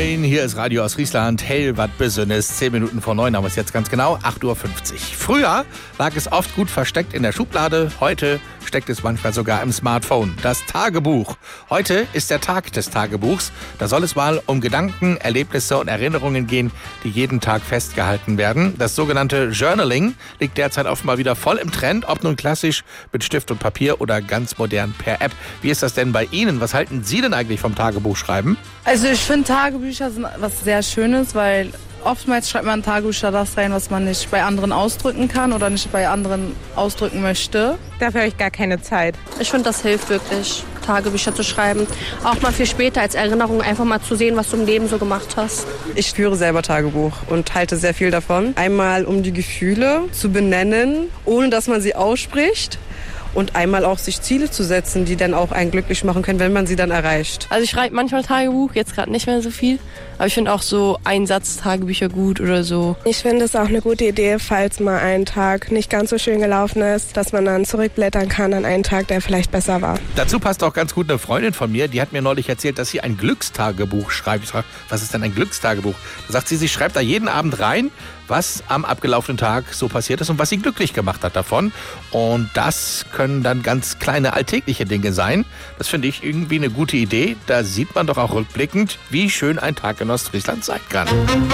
Moin, hier ist Radio aus Friesland, hell wat Besonnes. 10 Minuten vor 9 haben wir es jetzt ganz genau, 8.50 Uhr. Früher lag es oft gut versteckt in der Schublade, heute steckt es manchmal sogar im Smartphone. Das Tagebuch. Heute ist der Tag des Tagebuchs. Da soll es mal um Gedanken, Erlebnisse und Erinnerungen gehen, die jeden Tag festgehalten werden. Das sogenannte Journaling liegt derzeit offenbar wieder voll im Trend, ob nun klassisch mit Stift und Papier oder ganz modern per App. Wie ist das denn bei Ihnen? Was halten Sie denn eigentlich vom Tagebuchschreiben? Also ich finde, Tagebücher sind was sehr Schönes, weil oftmals schreibt man in Tagebücher das rein, was man nicht bei anderen ausdrücken kann oder nicht bei anderen ausdrücken möchte. Dafür habe ich gar keine Zeit. Ich finde, das hilft wirklich, Tagebücher zu schreiben. Auch mal für später als Erinnerung einfach mal zu sehen, was du im Leben so gemacht hast. Ich führe selber Tagebuch und halte sehr viel davon. Einmal, um die Gefühle zu benennen, ohne dass man sie ausspricht. Und einmal auch sich Ziele zu setzen, die dann auch einen glücklich machen können, wenn man sie dann erreicht. Also ich schreibe manchmal Tagebuch, jetzt gerade nicht mehr so viel. Aber ich finde auch so Einsatz-Tagebücher gut oder so. Ich finde es auch eine gute Idee, falls mal ein Tag nicht ganz so schön gelaufen ist, dass man dann zurückblättern kann an einen Tag, der vielleicht besser war. Dazu passt auch ganz gut eine Freundin von mir, die hat mir neulich erzählt, dass sie ein Glückstagebuch schreibt. Ich frage, was ist denn ein Glückstagebuch? Da sagt sie schreibt da jeden Abend rein, was am abgelaufenen Tag so passiert ist und was sie glücklich gemacht hat davon. Und das können dann ganz kleine alltägliche Dinge sein. Das finde ich irgendwie eine gute Idee. Da sieht man doch auch rückblickend, wie schön ein Tag in Ostfriesland sein kann.